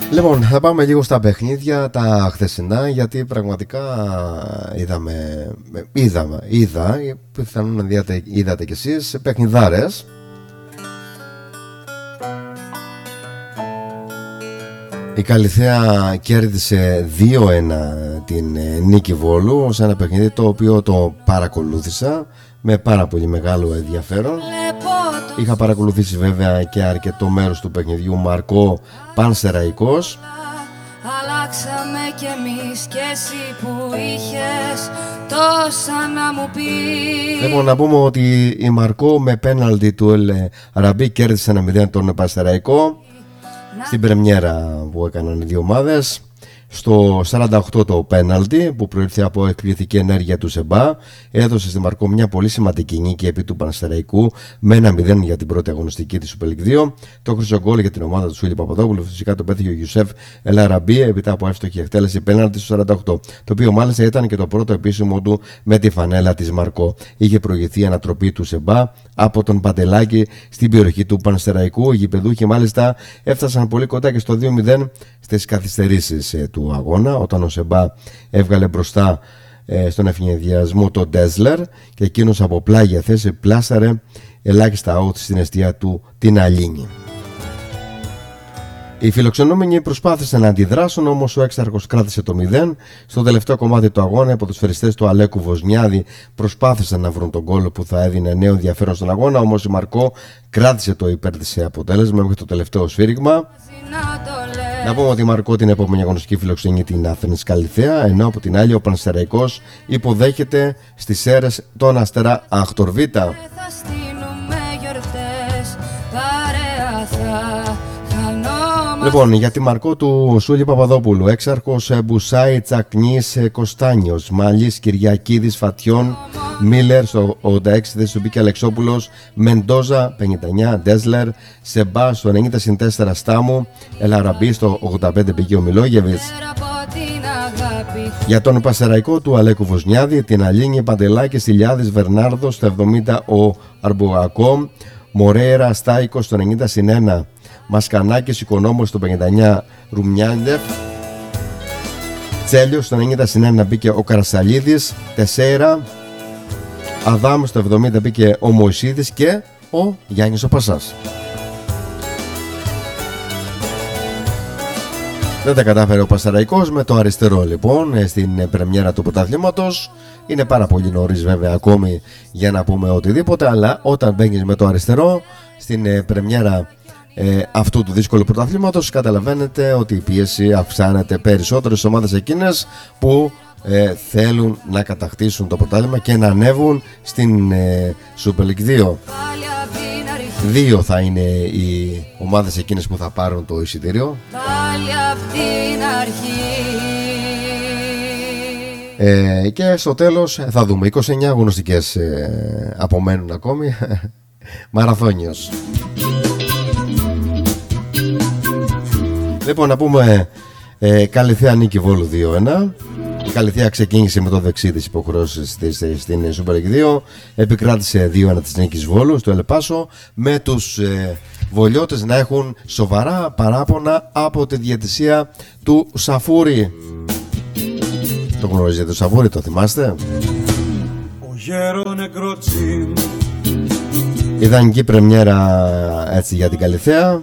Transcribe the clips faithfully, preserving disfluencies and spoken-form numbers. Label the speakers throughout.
Speaker 1: Λοιπόν, θα πάμε λίγο στα παιχνίδια τα χθεσινά, γιατί πραγματικά είδαμε, είδαμε, είδα, πιθανόν να είδατε, είδατε κι εσείς, παιχνιδάρες. Η Καλιθέα κέρδισε δύο ένα την Νίκη Βόλου σε ένα παιχνίδι το οποίο το παρακολούθησα με πάρα πολύ μεγάλο ενδιαφέρον. Είχα παρακολουθήσει βέβαια και αρκετό μέρος του παιχνιδιού. Μαρκό Πανσεραϊκός. Αλλάξαμε κι εμείς και εσύ που είχες τόσα να μου πεις. Λοιπόν, να πούμε ότι η Μαρκό με πέναλτι του Ελ Ραμπή κέρδισε ένα μηδέν τον Πανσεραϊκό στην πρεμιέρα που έκαναν οι δύο ομάδες. Στο σαράντα οκτώ το πέναλτι που προήλθε από εκπληκτική ενέργεια του Σεμπά έδωσε στη Μαρκό μια πολύ σημαντική νίκη επί του Πανσεραϊκού με ένα μηδέν για την πρώτη αγωνιστική της Super League δύο. Το χρυσό γκολ για την ομάδα του Σούλη Παπαδόπουλου φυσικά το πέτυχε ο Γιουσέφ Ελ Αραμπί έπειτα από εύστοχη εκτέλεση πέναλτι στο σαράντα οκτώ, το οποίο μάλιστα ήταν και το πρώτο επίσημο του με τη φανέλα της Μαρκό. Είχε προηγηθεί η ανατροπή του Σεμπά από τον Παντελάκη στην περιοχή του Πανσεραϊκού. Οι γηπεδούχοι μάλιστα έφτασαν πολύ κοντά και στο δύο μηδέν στις καθυστερήσεις του αγώνα, όταν ο Σεμπά έβγαλε μπροστά ε, στον ευνηδιασμό τον Ντέσλερ και εκείνος από πλάγια θέση πλάσαρε ελάχιστα out στην εστία του την Αλίνη. Οι φιλοξενούμενοι προσπάθησαν να αντιδράσουν, όμως ο Έξαρχος κράτησε το μηδέν. Στο τελευταίο κομμάτι του αγώνα, οι ποδοσφαιριστές του Αλέκου Βοσνιάδη προσπάθησαν να βρουν τον γκολ που θα έδινε νέο ενδιαφέρον στον αγώνα, όμως η Μαρκό κράτησε το υπέρ της αποτέλεσμα μέχρι το τελευταίο σφύριγμα. Να πούμε ότι η Μαρκό την επόμενη αγωνιστική φιλοξενεί την Άθενης Καλιθέα, ενώ από την άλλη ο Πανσεραϊκός υποδέχεται στις Σέρρες τον Αστέρα Αχτορβίτα. Λοιπόν, για τη Μαρκό του Σούλη Παπαδόπουλου, Έξαρχος Μπουσάη Τσακνής Κωνστάνιος, Μαλής Κυριακίδης Φατιών, Μίλερ στο ογδόντα έξι δεν σου μπήκε Αλεξόπουλος, Μεντόζα πενήντα εννιά, Ντέσλερ, Σεμπά στο ενενήντα συν τέσσερα Στάμου, Ελαραμπή στο ογδόντα πέντε πήγε ο Μιλόγεβιτς. Για τον Πασεραϊκό του Αλέκου Βοσνιάδη, την Αλίνη Παντελάκη Σιλιάδης Βερνάρδο στο εβδομήντα ο Αρμπουγακό, Μορέιρα Στάικο στο ενενήντα συν ένα, Μασκανάκης Οικονόμος στο πενήντα εννιά Ρουμιάντεφ, Τσέλιος στο ενενήντα συν ένα μπήκε ο Καρασαλίδης, Τεσέρα, Αδάμ στο εβδομήντα μπήκε ο Μωυσίδης και ο Γιάννης ο Πασάς. Δεν τα κατάφερε ο Πασαραϊκός με το αριστερό λοιπόν στην πρεμιέρα του πρωταθλήματος. Είναι πάρα πολύ νωρίς βέβαια ακόμη για να πούμε οτιδήποτε, αλλά όταν μπαίνεις με το αριστερό στην πρεμιέρα ε, αυτού του δύσκολου πρωταθλήματος καταλαβαίνετε ότι η πίεση αυξάνεται περισσότερο στις ομάδες εκείνες που ε, θέλουν να κατακτήσουν το πρωτάθλημα και να ανέβουν στην ε, Super League δύο. Δύο θα είναι οι ομάδες εκείνες που θα πάρουν το εισιτήριο. Ε, και στο τέλος θα δούμε είκοσι εννιά αγωνιστικές ε, απομένουν ακόμη. Μαραθώνιος. Λοιπόν, να πούμε ε, Καλιθέα Νίκη Βόλου δύο ένα. Η Καλιθέα ξεκίνησε με το δεξί της υποχρεώσεις της στην Super League δύο. Επικράτησε δύο ένα της Νίκης Βόλου στο Ελεπάσο, με τους ε, βολιώτες να έχουν σοβαρά παράπονα από τη διαιτησία του Σαφούρη. Το γνωρίζετε το Σαφούρη, το θυμάστε? Ο γέρο νεκροτσίν. Ιδανική πρεμιέρα έτσι για την Καλιθέα.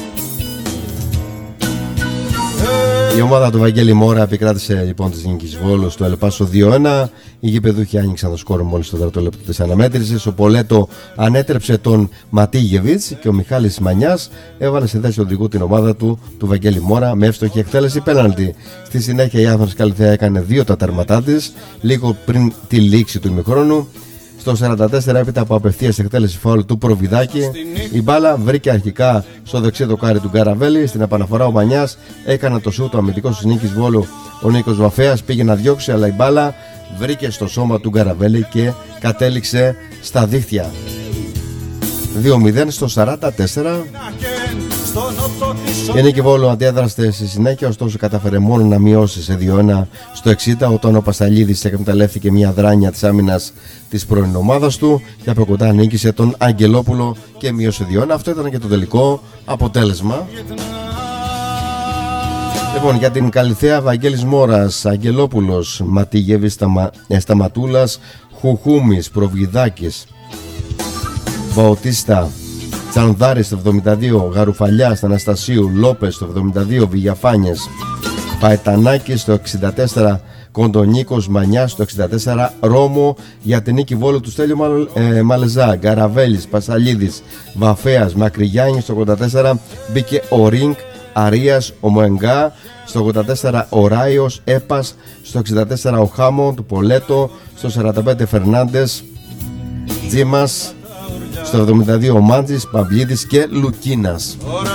Speaker 1: Η ομάδα του Βαγγέλη Μόρα επικράτησε λοιπόν της Νίκης Βόλου στο Ελπάσο δύο ένα. Οι γηπεδούχοι άνοιξαν το σκόρ μόλις στο τέταρτο λεπτό της αναμέτρησης. Ο Πολέτο ανέτρεψε τον Ματίγεβιτς και ο Μιχάλης Μανιάς έβαλε σε θέση οδηγού την ομάδα του, του Βαγγέλη Μόρα, με εύστοχη εκτέλεση πέναλτι. Στη συνέχεια η Άθωνας Καλιθέα έκανε δύο τα τέρματά της λίγο πριν τη λήξη του ημιχρόνου. Στο σαράντα τέσσερα, έπειτα από απευθείας εκτέλεση φάουλ του Προβιδάκη, η μπάλα βρήκε αρχικά στο δεξί δοκάρι του Γκαραβέλη. Στην επαναφορά ο Μανιάς έκανε το σούτ, ο αμυντικός της Νίκης Βόλου, ο Νίκος Βαφέας, πήγε να διώξει, αλλά η μπάλα βρήκε στο σώμα του Γκαραβέλη και κατέληξε στα δίχτυα. δύο μηδέν στο σαράντα τέσσερα. Η Νίκη Βόλου αντέδρασε στη συνέχεια, ωστόσο κατάφερε μόνο να μειώσει σε δύο ένα στο εξήντα, όταν ο Πασαλίδης εκμεταλλεύτηκε μια δράνεια της άμυνας της πρώην ομάδας του και από κοντά νίκησε τον Αγγελόπουλο και μείωσε δύο ένα. Αυτό ήταν και το τελικό αποτέλεσμα. Λοιπόν, για την Καλιθέα, Βαγγέλης Μόρας, Αγγελόπουλος, Ματίγεβης, Σταμα... ε, Σταματούλας, Χουχούμης, Προβιδάκης, Βαοτίστα, Τσανδάρης στο εβδομήντα δύο, Γαρουφαλιάς, Αναστασίου, Λόπες στο εβδομήντα δύο, Βηγιαφάνιες, Παετανάκης στο εξήντα τέσσερα, Κοντονίκος, Μανιάς στο εξήντα τέσσερα, Ρώμο για την νίκη Βόλου του Στέλιου Μαλ, ε, Μαλεζά, Γκαραβέλης, Πασαλίδης, Βαφέας, Μακρυγιάννης στο ογδόντα τέσσερα, μπήκε ο Ρίνκ, Αρίας, ο Μοενγκά στο ογδόντα τέσσερα, ο Ράιος, Έπας στο εξήντα τέσσερα, ο Χάμον του Πολέτο στο σαράντα πέντε, Φερνάντες, Τζίμας στο εβδομήντα δύο, ο Μάντζης, Παμπλίδης και Λουκίνας.